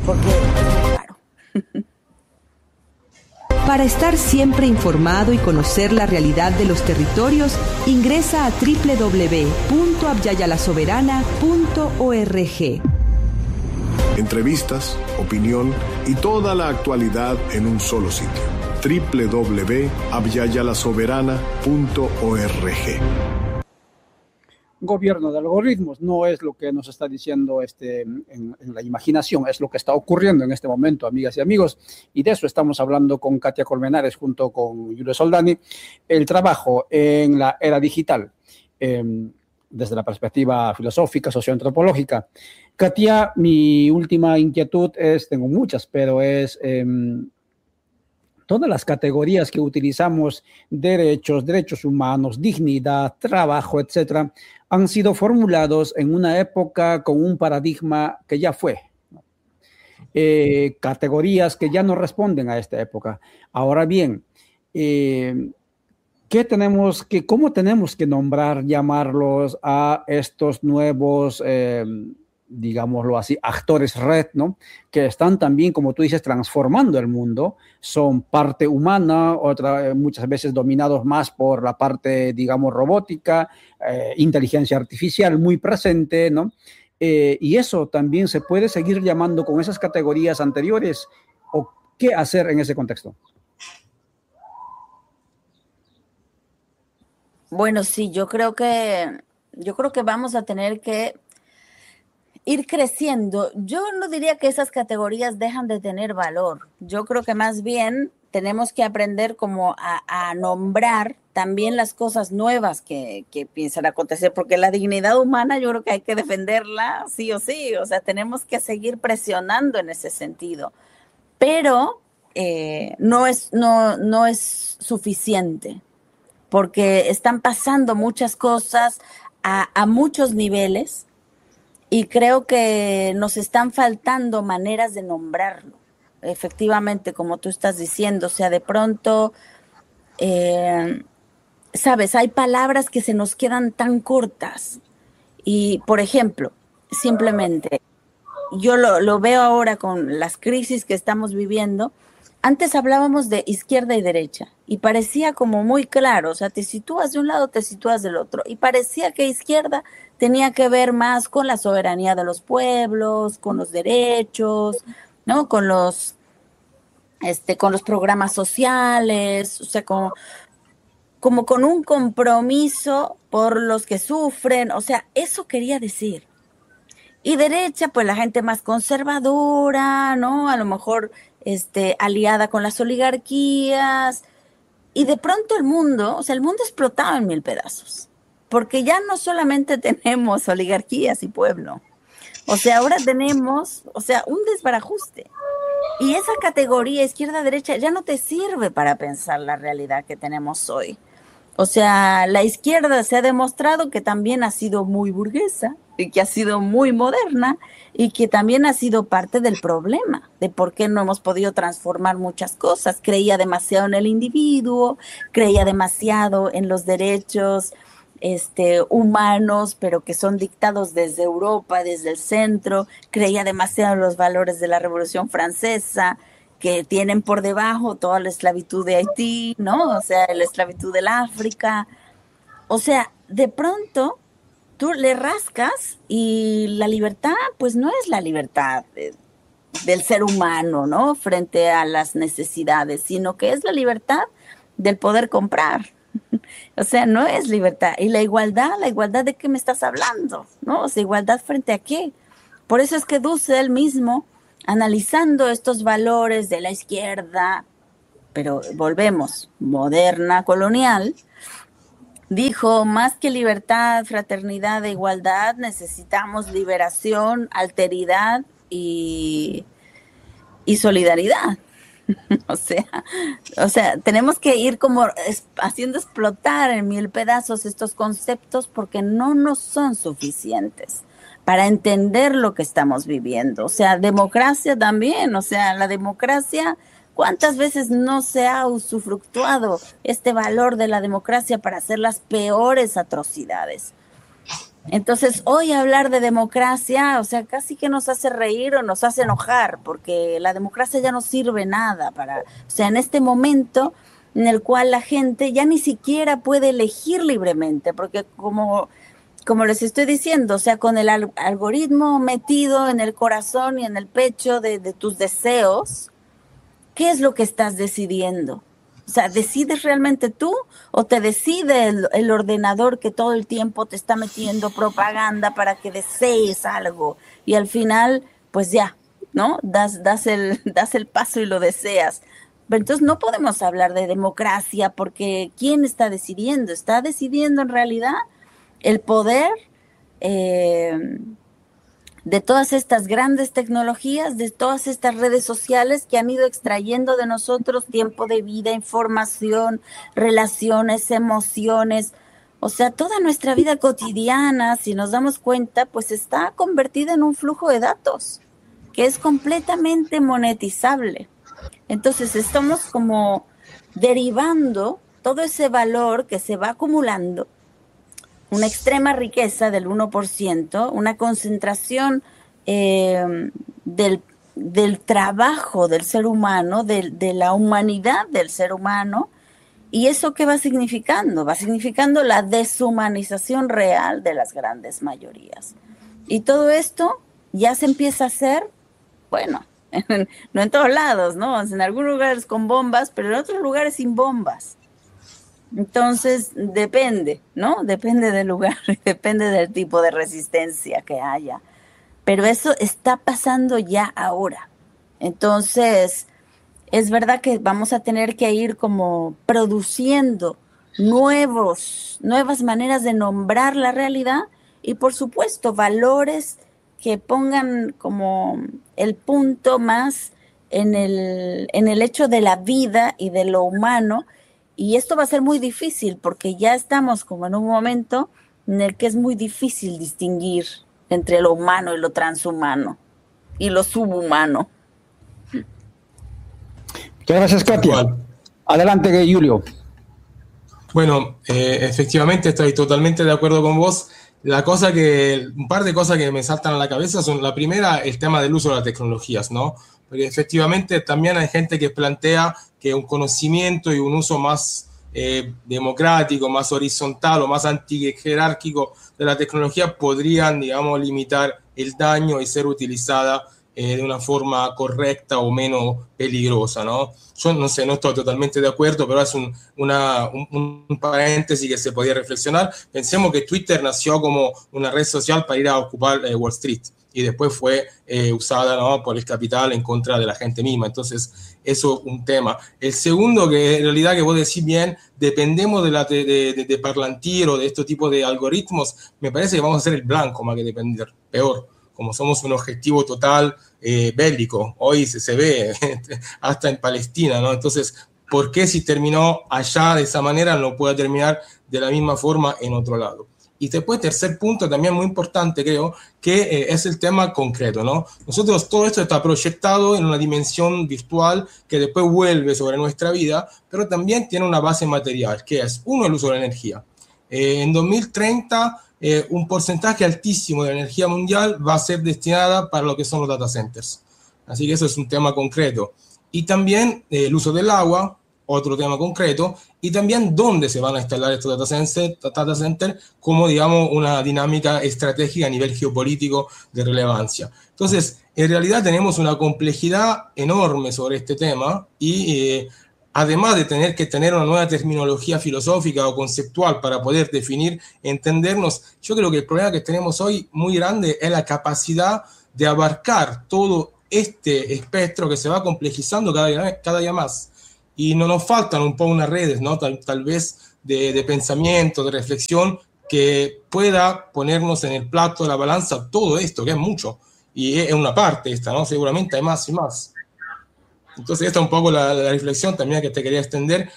porque es claro. Para estar siempre informado y conocer la realidad de los territorios, ingresa a www.abyayalasoberana.org. Entrevistas, opinión y toda la actualidad en un solo sitio. www.abyayalasoberana.org. Gobierno de algoritmos no es lo que nos está diciendo en la imaginación, es lo que está ocurriendo en este momento, amigas y amigos, y de eso estamos hablando con Katia Colmenares junto con Julio Soldani, el trabajo en la era digital, desde la perspectiva filosófica, socioantropológica. Katia, mi última inquietud tengo muchas, pero es todas las categorías que utilizamos, derechos humanos, dignidad, trabajo, etcétera, han sido formulados en una época con un paradigma que ya fue. Categorías que ya no responden a esta época. Ahora bien, ¿cómo tenemos que nombrar, llamarlos a estos nuevos, digámoslo así, actores red, ¿no? Que están también, como tú dices, transformando el mundo, son parte humana, muchas veces dominados más por la parte, digamos, robótica, inteligencia artificial muy presente, ¿no? Y eso también se puede seguir llamando con esas categorías anteriores, ¿o qué hacer en ese contexto? Bueno, sí, yo creo que vamos a tener que ir creciendo. Yo no diría que esas categorías dejan de tener valor. Yo creo que más bien tenemos que aprender como a nombrar también las cosas nuevas que piensan acontecer, porque la dignidad humana yo creo que hay que defenderla sí o sí. O sea, tenemos que seguir presionando en ese sentido. Pero no es suficiente, porque están pasando muchas cosas a muchos niveles. Y creo que nos están faltando maneras de nombrarlo. Efectivamente, como tú estás diciendo, o sea, de pronto, sabes, hay palabras que se nos quedan tan cortas. Y, por ejemplo, simplemente, yo lo veo ahora con las crisis que estamos viviendo. Antes hablábamos de izquierda y derecha y parecía como muy claro, o sea, te sitúas de un lado, te sitúas del otro, y parecía que izquierda tenía que ver más con la soberanía de los pueblos, con los derechos, ¿no? Con los programas sociales, o sea, como con un compromiso por los que sufren, o sea, eso quería decir. Y derecha, pues la gente más conservadora, ¿no? A lo mejor aliada con las oligarquías. Y de pronto el mundo explotaba en 1000 pedazos. Porque ya no solamente tenemos oligarquías y pueblo. O sea, ahora tenemos, un desbarajuste. Y esa categoría izquierda-derecha ya no te sirve para pensar la realidad que tenemos hoy. O sea, la izquierda se ha demostrado que también ha sido muy burguesa y que ha sido muy moderna y que también ha sido parte del problema de por qué no hemos podido transformar muchas cosas. Creía demasiado en el individuo, creía demasiado en los derechos humanos, pero que son dictados desde Europa, desde el centro. Creía demasiado en los valores de la Revolución Francesa, que tienen por debajo toda la esclavitud de Haití, ¿no? O sea, la esclavitud del África. O sea, de pronto tú le rascas y la libertad, pues no es la libertad del ser humano, ¿no? Frente a las necesidades, sino que es la libertad del poder comprar. O sea, no es libertad. Y la igualdad ¿de qué me estás hablando? ¿No? O sea, igualdad frente a qué. Por eso es que Dussel mismo, analizando estos valores de la izquierda, pero volvemos, moderna, colonial, dijo, más que libertad, fraternidad e igualdad, necesitamos liberación, alteridad y solidaridad. O sea, tenemos que ir como haciendo explotar en 1000 pedazos estos conceptos porque no nos son suficientes para entender lo que estamos viviendo. O sea, democracia también, o sea, la democracia, ¿cuántas veces no se ha usufructuado este valor de la democracia para hacer las peores atrocidades? Entonces, hoy hablar de democracia, o sea, casi que nos hace reír o nos hace enojar, porque la democracia ya no sirve nada o sea, en este momento en el cual la gente ya ni siquiera puede elegir libremente, porque como les estoy diciendo, o sea, con el algoritmo metido en el corazón y en el pecho de tus deseos, ¿qué es lo que estás decidiendo? O sea, ¿decides realmente tú o te decide el ordenador que todo el tiempo te está metiendo propaganda para que desees algo? Y al final, pues ya, ¿no? Das el paso y lo deseas. Pero entonces no podemos hablar de democracia porque ¿quién está decidiendo? Está decidiendo en realidad el poder de todas estas grandes tecnologías, de todas estas redes sociales que han ido extrayendo de nosotros tiempo de vida, información, relaciones, emociones. O sea, toda nuestra vida cotidiana, si nos damos cuenta, pues está convertida en un flujo de datos que es completamente monetizable. Entonces estamos como derivando todo ese valor que se va acumulando, una extrema riqueza del 1%, una concentración del trabajo del ser humano, de la humanidad del ser humano. ¿Y eso qué va significando? Va significando la deshumanización real de las grandes mayorías. Y todo esto ya se empieza a hacer, bueno, no en todos lados, ¿no? En algunos lugares con bombas, pero en otros lugares sin bombas. Entonces, depende, ¿no? Depende del lugar, depende del tipo de resistencia que haya. Pero eso está pasando ya ahora. Entonces, es verdad que vamos a tener que ir como produciendo nuevas maneras de nombrar la realidad y, por supuesto, valores que pongan como el punto más en el hecho de la vida y de lo humano. Y esto va a ser muy difícil porque ya estamos como en un momento en el que es muy difícil distinguir entre lo humano y lo transhumano y lo subhumano. Muchas gracias, Katia. Adelante, Julio. Bueno, efectivamente estoy totalmente de acuerdo con vos. Un par de cosas que me saltan a la cabeza son, la primera, el tema del uso de las tecnologías, ¿no? Porque efectivamente también hay gente que plantea que un conocimiento y un uso más democrático, más horizontal o más antijerárquico de la tecnología podrían, digamos, limitar el daño y ser utilizada de una forma correcta o menos peligrosa, ¿no? Yo no sé, no estoy totalmente de acuerdo, pero es un paréntesis que se podía reflexionar. Pensemos que Twitter nació como una red social para ir a ocupar Wall Street y después fue usada, ¿no?, por el capital en contra de la gente misma. Entonces, eso es un tema. El segundo, que en realidad que vos decís bien, dependemos de Parlantir o de este tipo de algoritmos, me parece que vamos a ser el blanco más que depender, peor. Como somos un objetivo total bélico, hoy se ve hasta en Palestina, ¿no? Entonces, ¿por qué si terminó allá de esa manera no puede terminar de la misma forma en otro lado? Y después, tercer punto, también muy importante, creo, que es el tema concreto, ¿no? Nosotros, todo esto está proyectado en una dimensión virtual que después vuelve sobre nuestra vida, pero también tiene una base material, que es, uno, el uso de la energía. En 2030... un porcentaje altísimo de la energía mundial va a ser destinada para lo que son los data centers. Así que eso es un tema concreto. Y también el uso del agua, otro tema concreto, y también dónde se van a instalar estos data centers como, digamos, una dinámica estratégica a nivel geopolítico de relevancia. Entonces, en realidad tenemos una complejidad enorme sobre este tema y además de tener que tener una nueva terminología filosófica o conceptual para poder definir, entendernos, yo creo que el problema que tenemos hoy muy grande es la capacidad de abarcar todo este espectro que se va complejizando cada día más. Y no nos faltan un poco unas redes, ¿no? Tal vez de pensamiento, de reflexión, que pueda ponernos en el plato de la balanza todo esto, que es mucho. Y es una parte esta, ¿no? Seguramente hay más y más. Entonces, esta es un poco la reflexión también que te quería extender.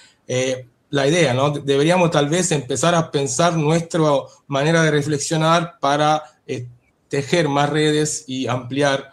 La idea, ¿no? Deberíamos tal vez empezar a pensar nuestra manera de reflexionar para tejer más redes y ampliar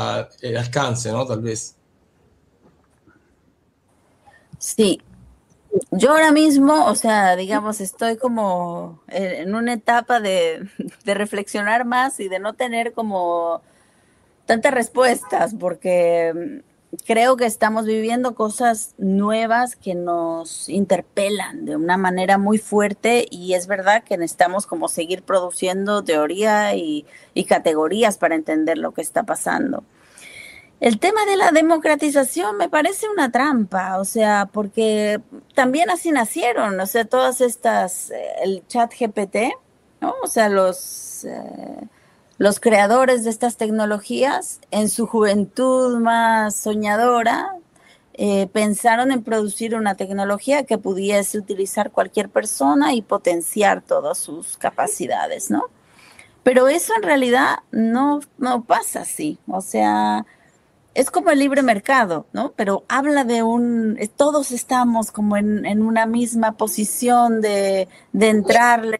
el alcance, ¿no? Tal vez. Sí, Yo ahora mismo, o sea, digamos, estoy como en una etapa de reflexionar más y de no tener como tantas respuestas, porque creo que estamos viviendo cosas nuevas que nos interpelan de una manera muy fuerte y es verdad que necesitamos como seguir produciendo teoría y categorías para entender lo que está pasando. El tema de la democratización me parece una trampa, o sea, porque también así nacieron, o sea, todas estas, el chat GPT, ¿no? O sea, los creadores de estas tecnologías, en su juventud más soñadora, pensaron en producir una tecnología que pudiese utilizar cualquier persona y potenciar todas sus capacidades, ¿no? Pero eso en realidad no pasa así, o sea, es como el libre mercado, ¿no? Pero habla todos estamos como en una misma posición de entrarle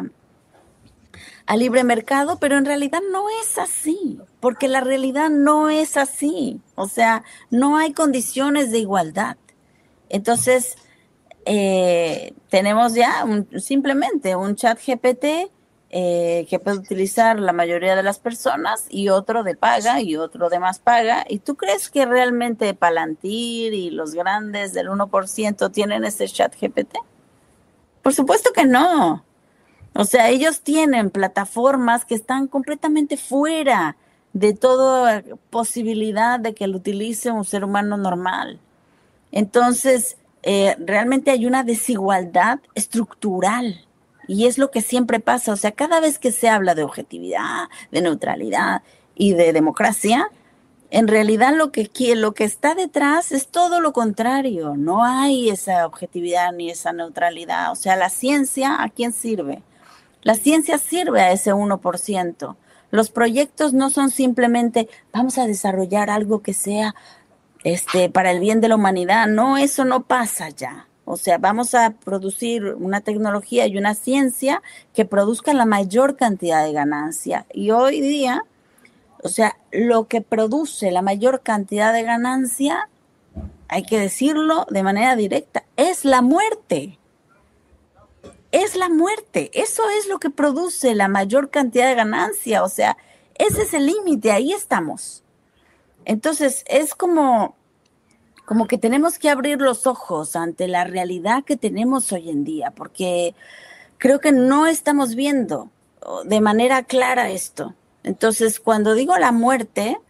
a libre mercado, pero en realidad no es así, porque la realidad no es así, o sea, no hay condiciones de igualdad. Entonces, tenemos ya simplemente un chat GPT que puede utilizar la mayoría de las personas y otro de paga y otro de más paga. ¿Y tú crees que realmente Palantir y los grandes del 1% tienen ese chat GPT? Por supuesto que no. O sea, ellos tienen plataformas que están completamente fuera de toda posibilidad de que lo utilice un ser humano normal. Entonces, realmente hay una desigualdad estructural y es lo que siempre pasa. O sea, cada vez que se habla de objetividad, de neutralidad y de democracia, en realidad lo que está detrás es todo lo contrario. No hay esa objetividad ni esa neutralidad. O sea, la ciencia, ¿a quién sirve? La ciencia sirve a ese 1%. Los proyectos no son simplemente vamos a desarrollar algo que sea para el bien de la humanidad. No, eso no pasa ya. O sea, vamos a producir una tecnología y una ciencia que produzca la mayor cantidad de ganancia. Y hoy día, o sea, lo que produce la mayor cantidad de ganancia, hay que decirlo de manera directa, es la muerte. Es la muerte, eso es lo que produce la mayor cantidad de ganancia, o sea, ese es el límite, ahí estamos. Entonces, es como que tenemos que abrir los ojos ante la realidad que tenemos hoy en día, porque creo que no estamos viendo de manera clara esto. Entonces, cuando digo la muerte,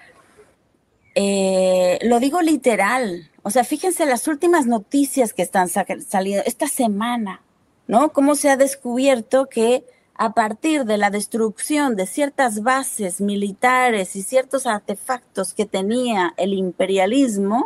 lo digo literal, o sea, fíjense las últimas noticias que están saliendo esta semana, ¿no? Cómo se ha descubierto que a partir de la destrucción de ciertas bases militares y ciertos artefactos que tenía el imperialismo,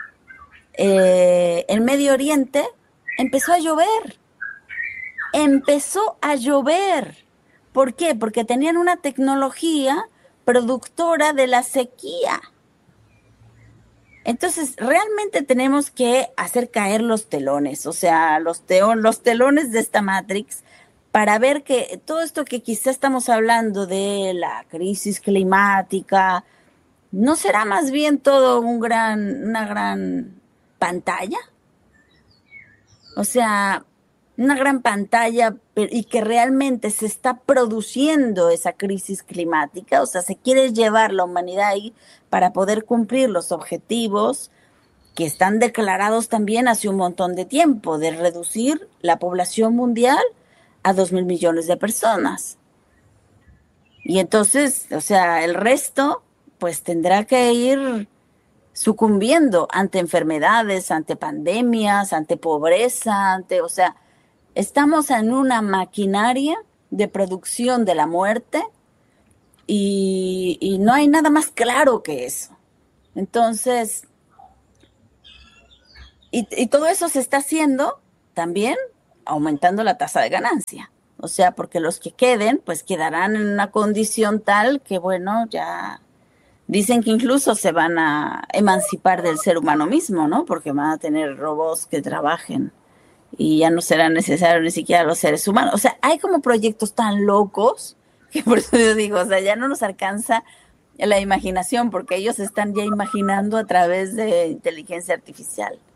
en Medio Oriente empezó a llover. Empezó a llover. ¿Por qué? Porque tenían una tecnología productora de la sequía. Entonces, realmente tenemos que hacer caer los telones, o sea, los telones de esta Matrix, para ver que todo esto que quizá estamos hablando de la crisis climática, ¿no será más bien todo una gran pantalla? O sea, una gran pantalla y que realmente se está produciendo esa crisis climática, o sea, se quiere llevar la humanidad ahí para poder cumplir los objetivos que están declarados también hace un montón de tiempo, de reducir la población mundial a 2.000 millones de personas. Y entonces, o sea, el resto pues tendrá que ir sucumbiendo ante enfermedades, ante pandemias, ante pobreza, o sea, estamos en una maquinaria de producción de la muerte y no hay nada más claro que eso. Entonces, y todo eso se está haciendo también aumentando la tasa de ganancia. O sea, porque los que queden, pues quedarán en una condición tal que, bueno, ya dicen que incluso se van a emancipar del ser humano mismo, ¿no? Porque van a tener robots que trabajen y ya no será necesario ni siquiera los seres humanos. O sea, hay como proyectos tan locos que por eso yo digo, o sea, ya no nos alcanza la imaginación porque ellos están ya imaginando a través de inteligencia artificial.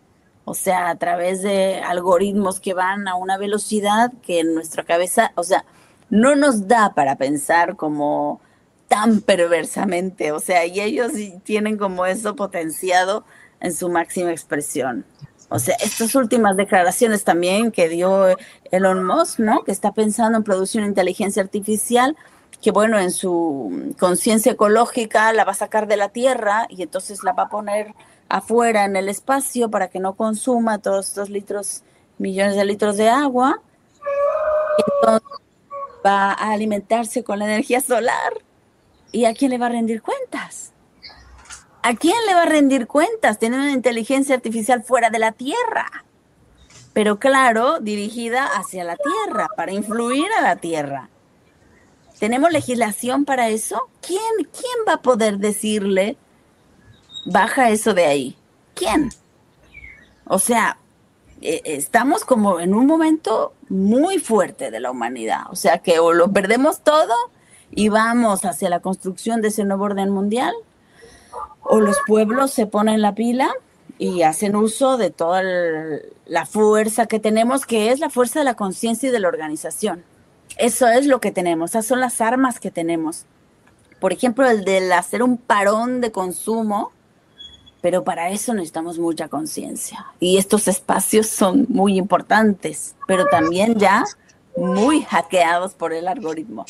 O sea, a través de algoritmos que van a una velocidad que en nuestra cabeza, o sea, no nos da para pensar como tan perversamente. O sea, y ellos sí tienen como eso potenciado en su máxima expresión. O sea, estas últimas declaraciones también que dio Elon Musk, ¿no? Que está pensando en producir una inteligencia artificial que, bueno, en su conciencia ecológica la va a sacar de la Tierra y entonces la va a poner afuera en el espacio para que no consuma todos estos litros, millones de litros de agua. Entonces va a alimentarse con la energía solar. ¿Y a quién le va a rendir cuentas? ¿A quién le va a rendir cuentas? Tener una inteligencia artificial fuera de la Tierra, pero claro, dirigida hacia la Tierra, para influir a la Tierra. ¿Tenemos legislación para eso? ¿Quién va a poder decirle, baja eso de ahí? ¿Quién? O sea, estamos como en un momento muy fuerte de la humanidad. O sea, que o lo perdemos todo y vamos hacia la construcción de ese nuevo orden mundial, o los pueblos se ponen la pila y hacen uso de toda la fuerza que tenemos, que es la fuerza de la conciencia y de la organización. Eso es lo que tenemos, esas son las armas que tenemos. Por ejemplo, el del hacer un parón de consumo, pero para eso necesitamos mucha conciencia. Y estos espacios son muy importantes, pero también ya muy hackeados por el algoritmo.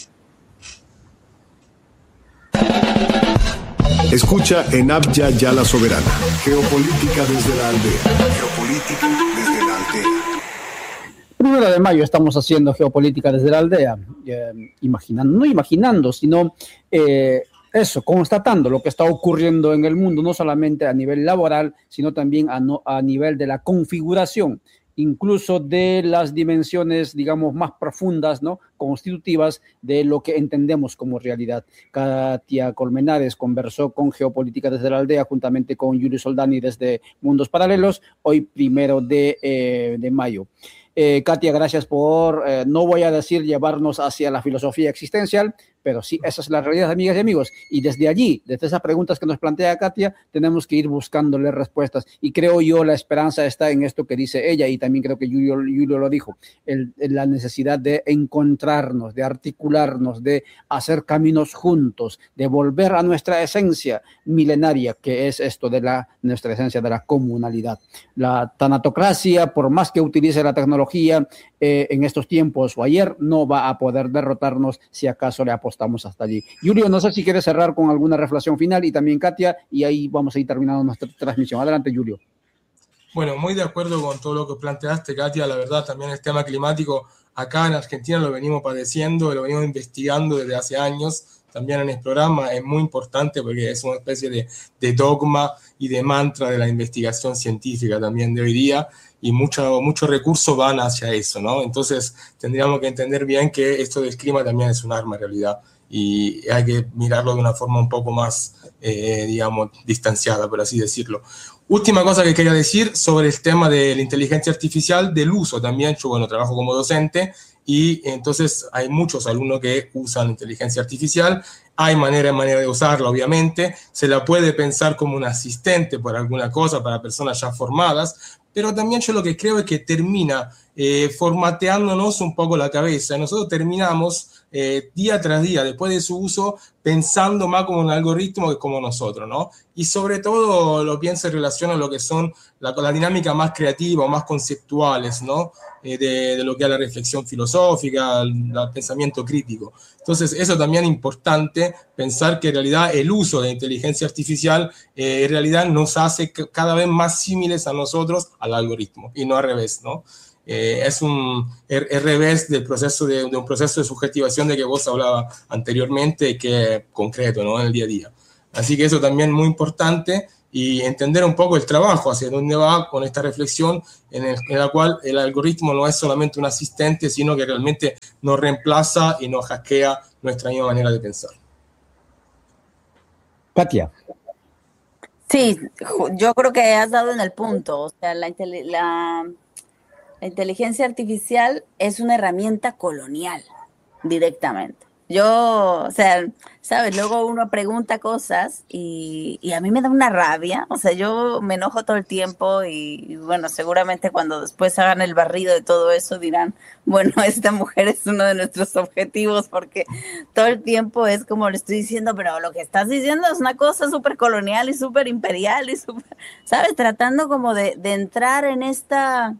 Escucha en Abya Yala Soberana. Geopolítica desde la aldea. Geopolítica desde la aldea. 1 de mayo estamos haciendo geopolítica desde la aldea, no imaginando, sino constatando lo que está ocurriendo en el mundo, no solamente a nivel laboral, sino también a nivel de la configuración, incluso de las dimensiones, digamos, más profundas, ¿no?, constitutivas de lo que entendemos como realidad. Katia Colmenares conversó con Geopolítica desde la aldea, juntamente con Julio Soldani desde Mundos Paralelos, hoy 1 de mayo. Katia, gracias por, no voy a decir llevarnos hacia la filosofía existencial, pero sí, esa es la realidad, amigas y amigos. Y desde allí, desde esas preguntas que nos plantea Katia, tenemos que ir buscándole respuestas. Y creo yo, la esperanza está en esto que dice ella, y también creo que Julio lo dijo, la necesidad de encontrarnos, de articularnos, de hacer caminos juntos, de volver a nuestra esencia milenaria, que es esto de nuestra esencia de la comunalidad. La tanatocracia, por más que utilice la tecnología en estos tiempos o ayer, no va a poder derrotarnos si acaso le apostamos hasta allí. Julio, no sé si quieres cerrar con alguna reflexión final, y también Katia, y ahí vamos a ir terminando nuestra transmisión. Adelante, Julio. Bueno, muy de acuerdo con todo lo que planteaste, Katia. La verdad, también el tema climático acá en Argentina lo venimos padeciendo, lo venimos investigando desde hace años. También en el programa es muy importante porque es una especie de dogma y de mantra de la investigación científica también de hoy día, y muchos recursos van hacia eso, ¿no? Entonces tendríamos que entender bien que esto del clima también es un arma en realidad, y hay que mirarlo de una forma un poco más, digamos, distanciada, por así decirlo. Última cosa que quería decir sobre el tema de la inteligencia artificial, del uso también. Yo, bueno, trabajo como docente, y entonces hay muchos alumnos que usan inteligencia artificial. Hay manera de usarla, obviamente. Se la puede pensar como un asistente por alguna cosa para personas ya formadas, pero también yo lo que creo es que termina formateándonos un poco la cabeza. Nosotros terminamos día tras día, después de su uso, pensando más como un algoritmo que como nosotros, ¿no? Y sobre todo lo pienso en relación a lo que son la dinámica más creativa o más conceptuales, ¿no? De lo que es la reflexión filosófica, el pensamiento crítico. Entonces, eso también es importante, pensar que en realidad el uso de la inteligencia artificial en realidad nos hace cada vez más similares a nosotros, al algoritmo, y no al revés, ¿no? Es el revés del proceso de un proceso de subjetivación de que vos hablabas anteriormente, que es concreto, ¿no?, en el día a día. Así que eso también es muy importante, y entender un poco el trabajo, hacia dónde va con esta reflexión en la cual el algoritmo no es solamente un asistente, sino que realmente nos reemplaza y nos hackea nuestra misma manera de pensar. Katia. Sí, yo creo que has dado en el punto. O sea, la inteligencia artificial es una herramienta colonial, directamente. Yo, o sea, sabes, luego uno pregunta cosas y a mí me da una rabia, o sea, yo me enojo todo el tiempo y bueno, seguramente cuando después hagan el barrido de todo eso dirán, bueno, esta mujer es uno de nuestros objetivos porque todo el tiempo es como le estoy diciendo, pero lo que estás diciendo es una cosa súper colonial y súper imperial y súper, ¿sabes? Tratando como de entrar en esta,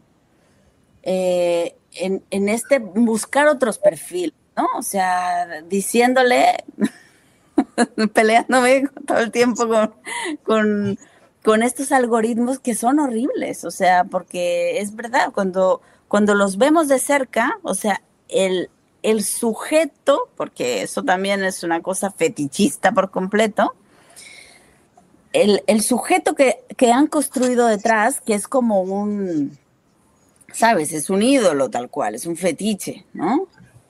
en este, buscar otros perfiles. ¿No? O sea, diciéndole, peleándome todo el tiempo con estos algoritmos que son horribles, o sea, porque es verdad, cuando los vemos de cerca, o sea, el sujeto, porque eso también es una cosa fetichista por completo, el sujeto que han construido detrás, que es como un, ¿sabes? Es un ídolo tal cual, es un fetiche, ¿no?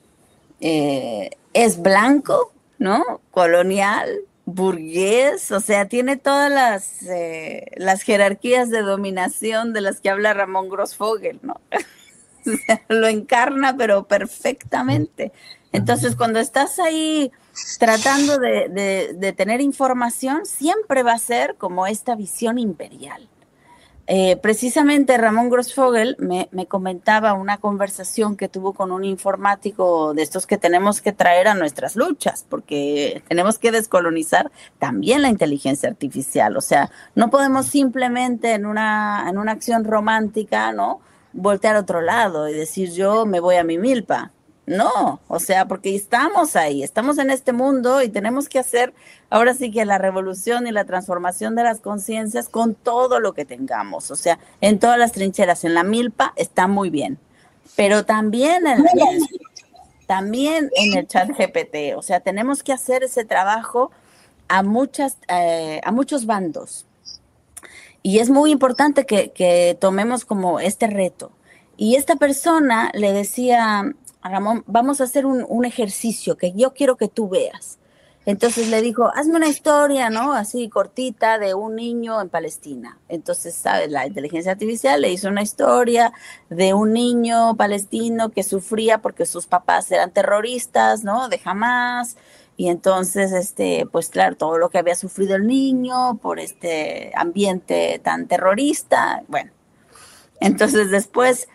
Es blanco, ¿no? Colonial, burgués, o sea, tiene todas las jerarquías de dominación de las que habla Ramón Grossfogel, ¿no? O sea, lo encarna, pero perfectamente. Entonces, cuando estás ahí tratando de tener información, siempre va a ser como esta visión imperial. Precisamente Ramón Grossfogel me comentaba una conversación que tuvo con un informático de estos que tenemos que traer a nuestras luchas, porque tenemos que descolonizar también la inteligencia artificial. O sea, no podemos simplemente en una acción romántica, ¿no?, voltear a otro lado y decir yo me voy a mi milpa. No, o sea, porque estamos ahí, estamos en este mundo y tenemos que hacer ahora sí que la revolución y la transformación de las conciencias con todo lo que tengamos, o sea, en todas las trincheras, en la milpa está muy bien, pero también también en el chat GPT, o sea, tenemos que hacer ese trabajo a muchos bandos. Y es muy importante que tomemos como este reto. Y esta persona le decía, Ramón, vamos a hacer un ejercicio que yo quiero que tú veas. Entonces le dijo, hazme una historia, ¿no? Así cortita de un niño en Palestina. Entonces, ¿sabes? La inteligencia artificial le hizo una historia de un niño palestino que sufría porque sus papás eran terroristas, ¿no? De Hamás. Y entonces, pues claro, todo lo que había sufrido el niño por este ambiente tan terrorista. Bueno, entonces después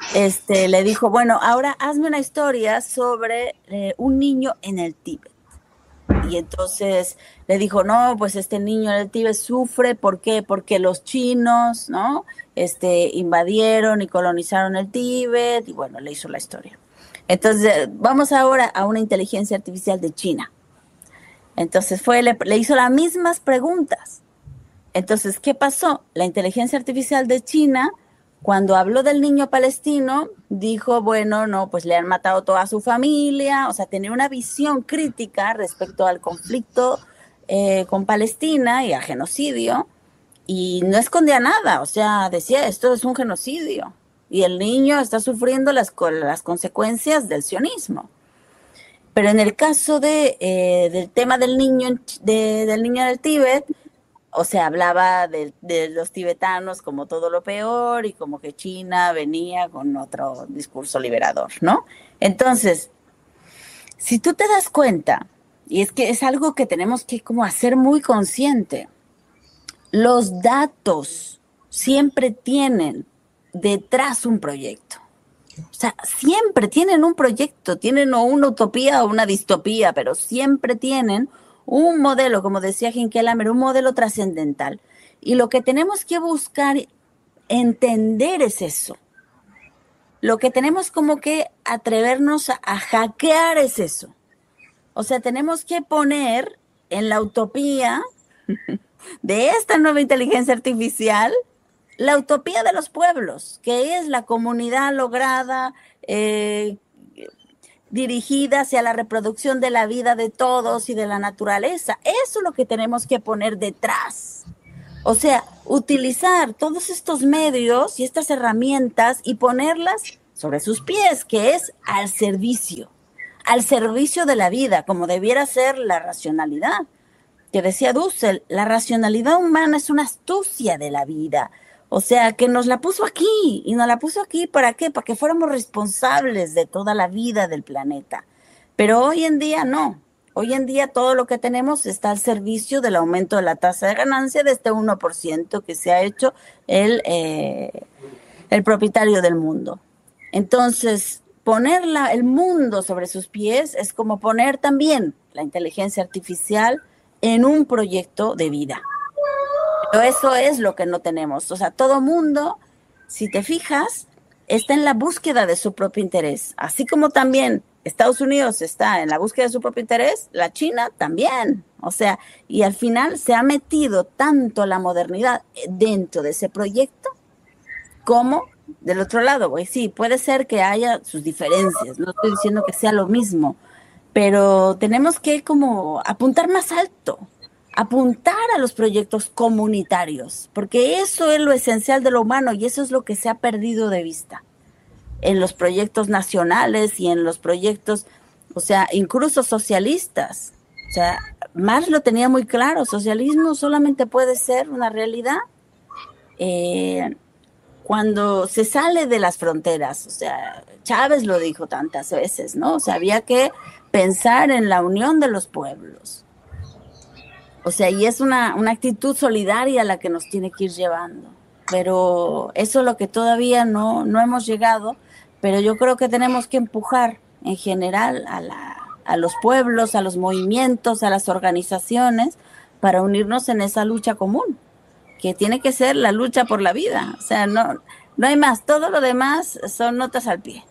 le dijo, bueno, ahora hazme una historia sobre un niño en el Tíbet. Y entonces le dijo, no, pues este niño en el Tíbet sufre, ¿por qué? Porque los chinos, ¿no? Invadieron y colonizaron el Tíbet, y bueno, le hizo la historia. Entonces, vamos ahora a una inteligencia artificial de China. Entonces le hizo las mismas preguntas. Entonces, ¿qué pasó? La inteligencia artificial de China, cuando habló del niño palestino, dijo, bueno, no, pues le han matado toda su familia, o sea, tenía una visión crítica respecto al conflicto con Palestina y al genocidio, y no escondía nada, o sea, decía, esto es un genocidio, y el niño está sufriendo las consecuencias del sionismo. Pero en el caso del tema del niño del Tíbet, o sea, hablaba de los tibetanos como todo lo peor y como que China venía con otro discurso liberador, ¿no? Entonces, si tú te das cuenta, y es que es algo que tenemos que como hacer muy consciente, los datos siempre tienen detrás un proyecto. O sea, siempre tienen un proyecto, tienen o una utopía o una distopía, pero siempre tienen un modelo, como decía Hinkelhammer, un modelo trascendental. Y lo que tenemos que buscar entender es eso. Lo que tenemos como que atrevernos a hackear es eso. O sea, tenemos que poner en la utopía de esta nueva inteligencia artificial la utopía de los pueblos, que es la comunidad lograda, dirigida hacia la reproducción de la vida de todos y de la naturaleza. Eso es lo que tenemos que poner detrás. O sea, utilizar todos estos medios y estas herramientas y ponerlas sobre sus pies, que es al servicio de la vida, como debiera ser la racionalidad. Que decía Dussel, la racionalidad humana es una astucia de la vida. O sea, que nos la puso aquí, y nos la puso aquí, ¿para qué? Para que fuéramos responsables de toda la vida del planeta. Pero hoy en día no. Hoy en día todo lo que tenemos está al servicio del aumento de la tasa de ganancia de este 1% que se ha hecho el propietario del mundo. Entonces, poner el mundo sobre sus pies es como poner también la inteligencia artificial en un proyecto de vida. Pero eso es lo que no tenemos. O sea, todo mundo, si te fijas, está en la búsqueda de su propio interés. Así como también Estados Unidos está en la búsqueda de su propio interés, la China también. O sea, y al final se ha metido tanto la modernidad dentro de ese proyecto como del otro lado. Pues sí, puede ser que haya sus diferencias, no estoy diciendo que sea lo mismo, pero tenemos que como apuntar más alto, apuntar a los proyectos comunitarios, porque eso es lo esencial de lo humano y eso es lo que se ha perdido de vista en los proyectos nacionales y en los proyectos, o sea, incluso socialistas. O sea, Marx lo tenía muy claro, socialismo solamente puede ser una realidad cuando se sale de las fronteras. O sea, Chávez lo dijo tantas veces, ¿no? O sea, había que pensar en la unión de los pueblos. O sea, y es una actitud solidaria la que nos tiene que ir llevando. Pero eso es lo que todavía no hemos llegado, pero yo creo que tenemos que empujar en general a los pueblos, a los movimientos, a las organizaciones, para unirnos en esa lucha común, que tiene que ser la lucha por la vida. O sea, no hay más, todo lo demás son notas al pie.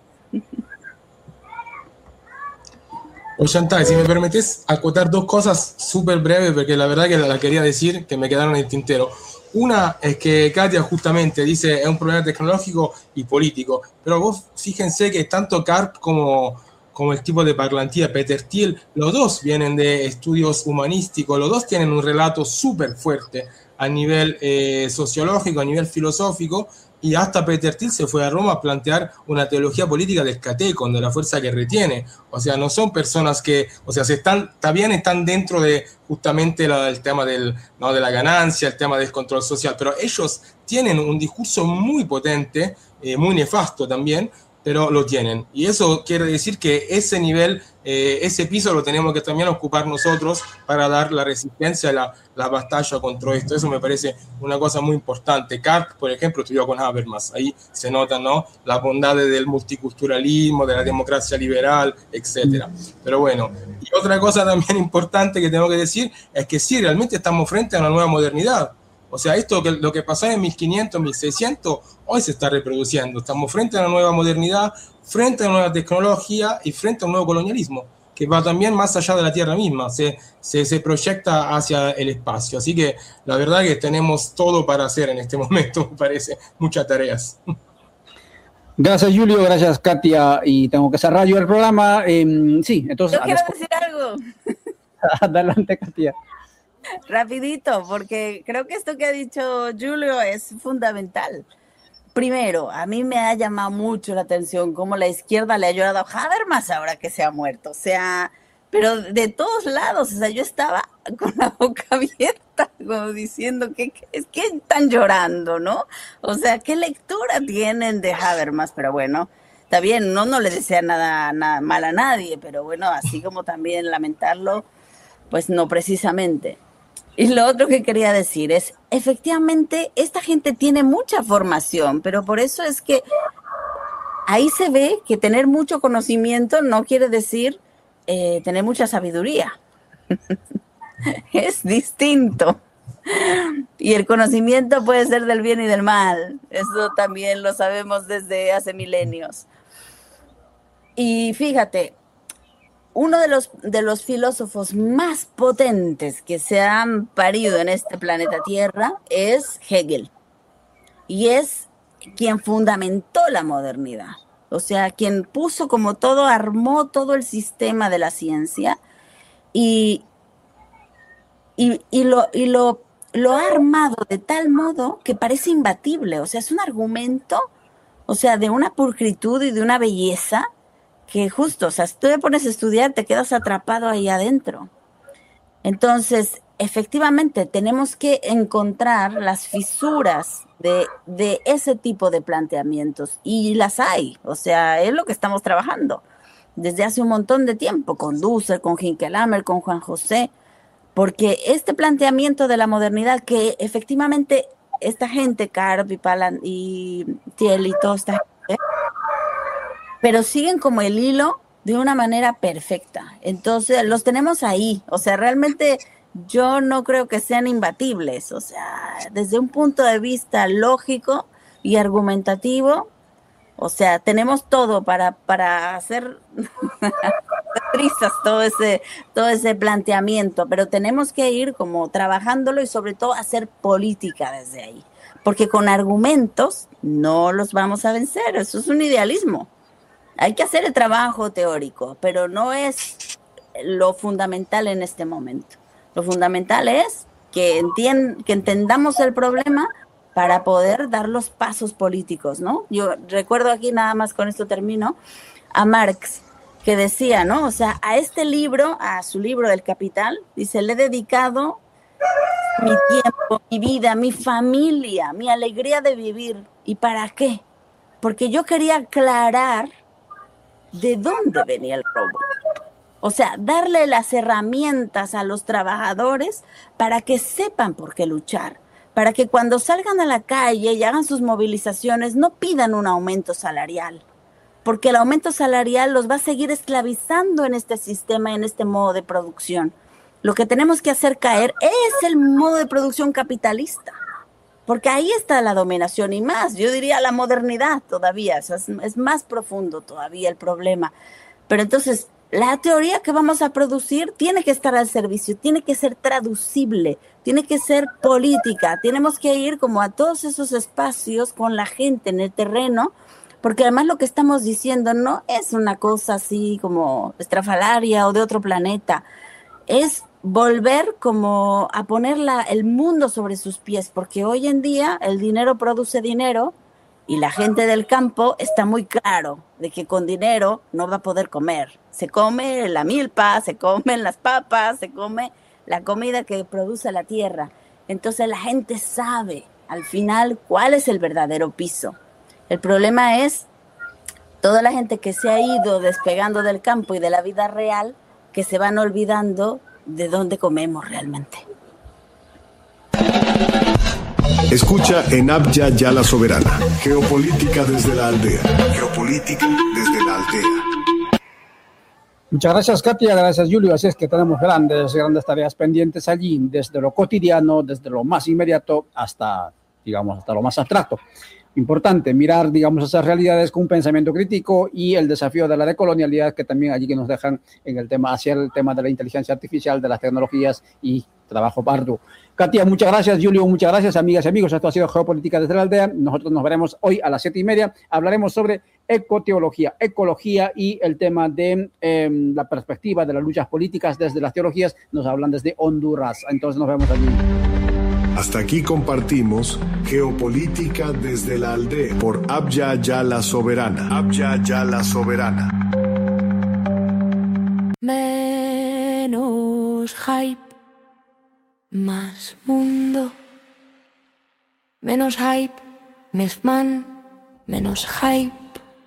Chantal, si me permites acotar dos cosas súper breves, porque la verdad que la quería decir, que me quedaron en el tintero. Una es que Katia justamente dice es un problema tecnológico y político, pero vos fíjense que tanto Karp como el tipo de parlantía, Peter Thiel, los dos vienen de estudios humanísticos, los dos tienen un relato súper fuerte a nivel sociológico, a nivel filosófico, y hasta Peter Thiel se fue a Roma a plantear una teología política del catecon, de la fuerza que retiene. O sea, no son personas que, o sea, también están dentro de justamente el tema de la ganancia, el tema del control social, pero ellos tienen un discurso muy potente, muy nefasto también, pero lo tienen. Y eso quiere decir que ese nivel, ese piso lo tenemos que también ocupar nosotros para dar la resistencia a la batalla contra esto. Eso me parece una cosa muy importante. Karp, por ejemplo, estudió con Habermas. Ahí se notan, ¿no?, las bondades del multiculturalismo, de la democracia liberal, etc. Pero bueno, y otra cosa también importante que tengo que decir es que sí, realmente estamos frente a una nueva modernidad. O sea, lo que pasó en 1500, 1600, hoy se está reproduciendo. Estamos frente a una nueva modernidad, frente a una nueva tecnología y frente a un nuevo colonialismo, que va también más allá de la Tierra misma, se proyecta hacia el espacio. Así que la verdad que tenemos todo para hacer en este momento, me parece, muchas tareas. Gracias, Julio, gracias, Katia, y tengo que cerrar yo el programa. Sí, entonces... Yo quiero decir algo. Adelante, Katia. Rapidito, porque creo que esto que ha dicho Julio es fundamental. Primero, a mí me ha llamado mucho la atención cómo la izquierda le ha llorado a Habermas ahora que se ha muerto. O sea, pero de todos lados. O sea, yo estaba con la boca abierta, como diciendo que están llorando, ¿no? O sea, ¿qué lectura tienen de Habermas? Pero bueno, está bien, no le desea nada mal a nadie, pero bueno, así como también lamentarlo, pues no precisamente. Y lo otro que quería decir es, efectivamente, esta gente tiene mucha formación, pero por eso es que ahí se ve que tener mucho conocimiento no quiere decir tener mucha sabiduría. Es distinto. Y el conocimiento puede ser del bien y del mal. Eso también lo sabemos desde hace milenios. Y fíjate, uno de los filósofos más potentes que se han parido en este planeta Tierra es Hegel. Y es quien fundamentó la modernidad. O sea, quien puso como todo, armó todo el sistema de la ciencia y lo ha armado de tal modo que parece imbatible. O sea, es un argumento, o sea, de una pulcritud y de una belleza que justo, o sea, si tú te pones a estudiar, te quedas atrapado ahí adentro. Entonces, efectivamente, tenemos que encontrar las fisuras de ese tipo de planteamientos, y las hay, o sea, es lo que estamos trabajando. desde hace un montón de tiempo, con Dussel, con Hinkelhammer, con Juan José, porque este planteamiento de la modernidad que efectivamente esta gente, Karp y Palan y Thiel y toda esta gente, pero siguen como el hilo de una manera perfecta. Entonces, los tenemos ahí. O sea, realmente yo no creo que sean imbatibles. O sea, desde un punto de vista lógico y argumentativo, o sea, tenemos todo para hacer risas todo ese planteamiento, pero tenemos que ir como trabajándolo y sobre todo hacer política desde ahí. Porque con argumentos no los vamos a vencer. Eso es un idealismo. Hay que hacer el trabajo teórico, pero no es lo fundamental en este momento. Lo fundamental es que entendamos el problema para poder dar los pasos políticos, ¿no? Yo recuerdo aquí, nada más con esto termino, a Marx, que decía, ¿no? O sea, a este libro, a su libro del Capital, dice, le he dedicado mi tiempo, mi vida, mi familia, mi alegría de vivir. ¿Y para qué? Porque yo quería aclarar de dónde venía el robo. O sea, darle las herramientas a los trabajadores para que sepan por qué luchar, para que cuando salgan a la calle y hagan sus movilizaciones no pidan un aumento salarial, porque el aumento salarial los va a seguir esclavizando en este sistema, en este modo de producción. Lo que tenemos que hacer caer es el modo de producción capitalista. Porque ahí está la dominación y más, yo diría la modernidad todavía, es más profundo todavía el problema. Pero entonces, la teoría que vamos a producir tiene que estar al servicio, tiene que ser traducible, tiene que ser política, tenemos que ir como a todos esos espacios con la gente en el terreno, porque además lo que estamos diciendo no es una cosa así como estrafalaria o de otro planeta, es volver como a poner el mundo sobre sus pies, porque hoy en día el dinero produce dinero y la gente del campo está muy claro de que con dinero no va a poder comer. Se come la milpa, se comen las papas, se come la comida que produce la tierra. Entonces la gente sabe al final cuál es el verdadero piso. El problema es toda la gente que se ha ido despegando del campo y de la vida real, que se van olvidando de dónde comemos realmente. Escucha en Abya Yala Soberana. Geopolítica desde la aldea. Geopolítica desde la aldea. Muchas gracias, Katia, gracias, Julio. Así es que tenemos grandes tareas pendientes allí, desde lo cotidiano, desde lo más inmediato hasta, digamos, hasta lo más abstracto. Importante mirar, digamos, esas realidades con un pensamiento crítico y el desafío de la decolonialidad que también allí que nos dejan en el tema, hacia el tema de la inteligencia artificial, de las tecnologías y trabajo arduo. Katia, muchas gracias. Julio, muchas gracias. Amigas y amigos, esto ha sido Geopolítica desde la aldea. Nosotros nos veremos hoy a las 7:30. Hablaremos sobre ecoteología, ecología y el tema de la perspectiva de las luchas políticas desde las teologías. Nos hablan desde Honduras. Entonces nos vemos allí. Hasta aquí compartimos Geopolítica desde la aldea por Abya Yala Soberana. Abya Yala Soberana. Menos hype, más mundo. Menos hype, más man, menos hype.